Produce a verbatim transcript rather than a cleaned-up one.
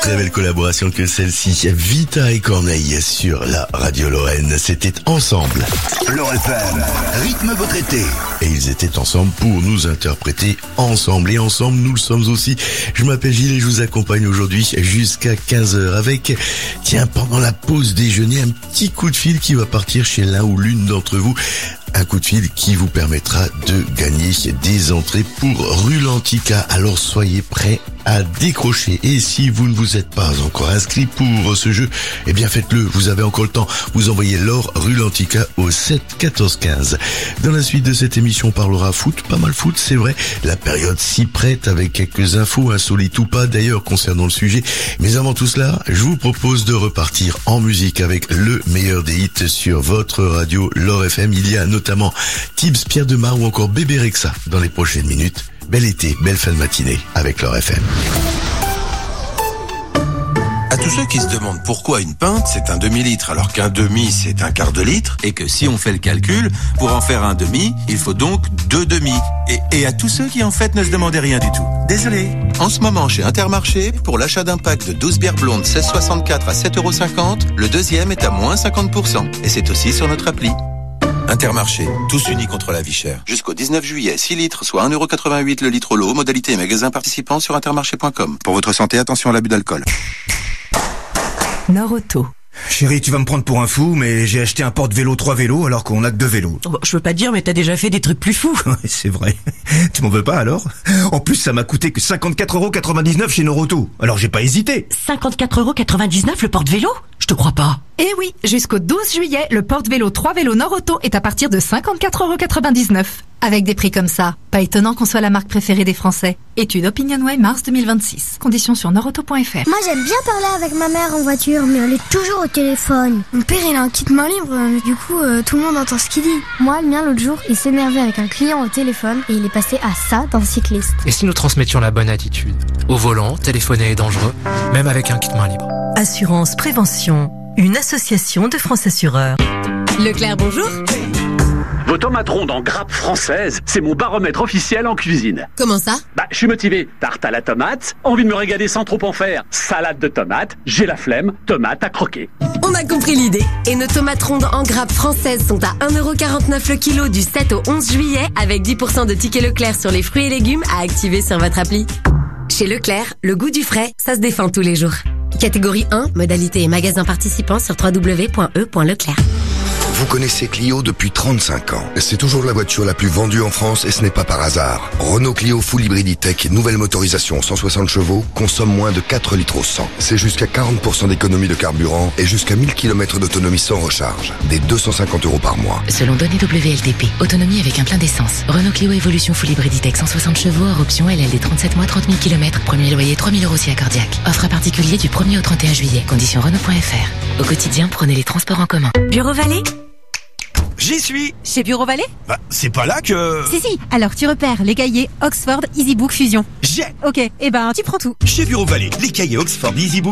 très belle collaboration que celle-ci. Vita et Corneille sur la radio Lorraine. C'était ensemble. Lorraine F M, rythme votre été. Et ils étaient ensemble pour nous interpréter ensemble. Et ensemble, nous le sommes aussi. Je m'appelle Gilles et je vous accompagne aujourd'hui jusqu'à quinze heures avec, tiens, pendant la pause déjeuner, un petit coup de fil qui va partir chez l'un ou l'une d'entre vous. Un coup de fil qui vous permettra de gagner des entrées pour Rue Lantica. Alors soyez prêts à décrocher. Et si vous ne vous êtes pas encore inscrit pour ce jeu, eh bien faites-le. Vous avez encore le temps. Vous envoyez Laure Rue Lantica au sept quatorze quinze. Dans la suite de cette émission, on parlera foot. Pas mal foot, c'est vrai. La période s'y prête avec quelques infos insolites ou pas d'ailleurs concernant le sujet. Mais avant tout cela, je vous propose de repartir en musique avec le meilleur des hits sur votre radio Lorraine F M. Il y a notamment Tibbs, Pierre Demar ou encore Bébé Rexha dans les prochaines minutes. Bel été, belle fin de matinée avec Lorraine F M. À tous ceux qui se demandent pourquoi une pinte c'est un demi-litre alors qu'un demi c'est un quart de litre, et que si on fait le calcul, pour en faire un demi, il faut donc deux demi. Et, et à tous ceux qui en fait ne se demandaient rien du tout. Désolé. En ce moment chez Intermarché, pour l'achat d'un pack de douze bières blondes seize soixante-quatre à sept euros cinquante, le deuxième est à moins cinquante pour cent. Et c'est aussi sur notre appli. Intermarché, tous unis contre la vie chère. Jusqu'au dix-neuf juillet, six litres, soit un euro quatre-vingt-huit le litre l'eau. Modalité et magasin participants sur intermarché point com. Pour votre santé, attention à l'abus d'alcool. Nord-Auto. Chérie, tu vas me prendre pour un fou, mais j'ai acheté un porte-vélo trois vélos alors qu'on a que deux vélos. Bon, je veux pas te dire, mais t'as déjà fait des trucs plus fous. C'est vrai. Tu m'en veux pas alors? En plus, ça m'a coûté que cinquante-quatre euros quatre-vingt-dix-neuf chez Nord-Auto. Alors j'ai pas hésité. cinquante-quatre euros quatre-vingt-dix-neuf le porte-vélo? Je te crois pas. Eh oui, jusqu'au douze juillet, le porte-vélo trois vélos Nord-Auto est à partir de cinquante-quatre euros quatre-vingt-dix-neuf. Avec des prix comme ça, pas étonnant qu'on soit la marque préférée des Français. Étude OpinionWay mars deux mille vingt-six. Conditions sur nordauto point f r. Moi j'aime bien parler avec ma mère en voiture, mais elle est toujours au téléphone. Mon père il a un kit main libre, mais du coup euh, tout le monde entend ce qu'il dit. Moi, le mien l'autre jour, il s'énervait avec un client au téléphone et il est passé à ça dans le cycliste. Et si nous transmettions la bonne attitude? Au volant, téléphoner est dangereux, même avec un kit main libre. Assurance Prévention, une association de France Assureurs. Leclerc, bonjour. Vos tomates rondes en grappe française, c'est mon baromètre officiel en cuisine. Comment ça? Bah, je suis motivé. Tarte à la tomate, envie de me régaler sans trop en faire. Salade de tomates, j'ai la flemme, tomate à croquer. On a compris l'idée. Et nos tomates rondes en grappe françaises sont à un euro quarante-neuf le kilo du sept au onze juillet, avec dix pour cent de tickets Leclerc sur les fruits et légumes à activer sur votre appli. Chez Leclerc, le goût du frais, ça se défend tous les jours. Catégorie un, modalité et magasin participant sur w w w point e point leclerc. Vous connaissez Clio depuis trente-cinq ans. C'est toujours la voiture la plus vendue en France et ce n'est pas par hasard. Renault Clio Full Hybrid E-Tech, nouvelle motorisation cent soixante chevaux, consomme moins de quatre litres au cent. C'est jusqu'à quarante pour cent d'économie de carburant et jusqu'à mille kilomètres d'autonomie sans recharge. Des deux cent cinquante euros par mois. Selon données W L T P, autonomie avec un plein d'essence. Renault Clio Evolution Full Hybrid E-Tech cent soixante chevaux, hors option L L D trente-sept mois, trente mille kilomètres. Premier loyer trois mille euros si accordiaque. Offre à particulier du premier au trente et un juillet. Conditions Renault point f r. Au quotidien, prenez les transports en commun. Bureau Vallée? J'y suis. Chez Bureau Vallée? Bah, c'est pas là que... Si, si, alors tu repères les cahiers Oxford EasyBook Fusion. J'ai. Ok, eh ben tu prends tout. Chez Bureau Vallée, les cahiers Oxford EasyBook